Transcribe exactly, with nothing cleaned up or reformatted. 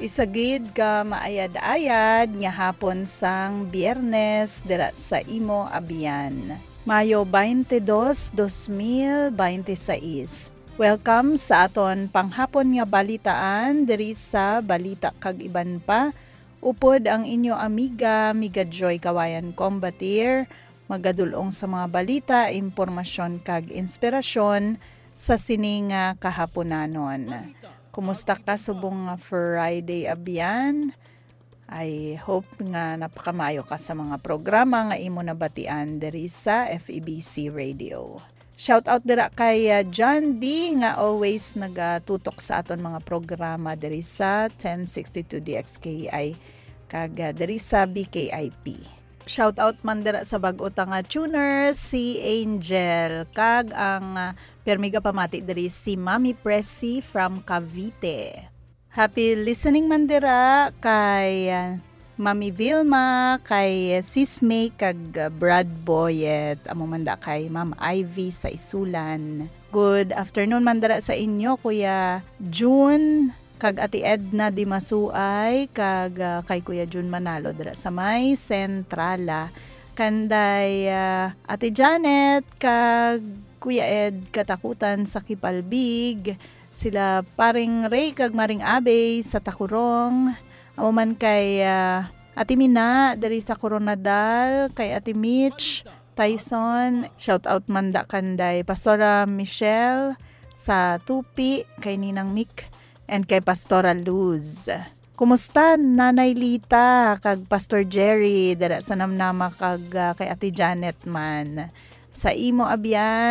Isagid ka maayad-ayad nga hapon sang Biyernes dira sa imo abiyan. Mayo twenty-two, twenty twenty-six. Welcome sa aton panghapon nga balitaan diri sa Balita kag Iban pa. Upod ang inyo amiga, Miga Joy Kawayan Combatir, magadulong sa mga balita, impormasyon kag inspirasyon sa sining nga kahaponanon. Kumusta ka subong nga Friday abiyan? I hope nga napakamayo ka sa mga programa nga imo nabatian diri sa F E B C Radio. Shout out dira kay uh, John D nga always nagatutok sa aton mga programa diri sa ten sixty-two D X K I kag uh, diri sa B K I P. Shout out man dira sa bag-o nga tuner si Angel kag ang uh, permiga pamati diri si Mami Presi from Cavite. Happy listening man dira kay uh, Mami Vilma, kay Sis May kag uh, Brad Boyet, amo manda kay Ma'am Ivy sa Isulan. Good afternoon man dira sa inyo Kuya June kag Ati Edna Di Masuay kag uh, kay Kuya June Manalo dira sa may Centrala. Kanday uh, Ati Janet kag Kuya Ed katakutan sa Kipalbig, sila paring Ray kag Maring Abe sa Takurong, amo man kay uh, Ati Mina dari sa Coronadal, kay Ati Mitch Tyson, shout out manda kanday Pastora Michelle sa Tupi, kay Ninang Mick and kay Pastora Luz. Kumusta Nanay Lita kag Pastor Jerry dara sa Namnama kag uh, kay Ati Janet man sa imo abyan?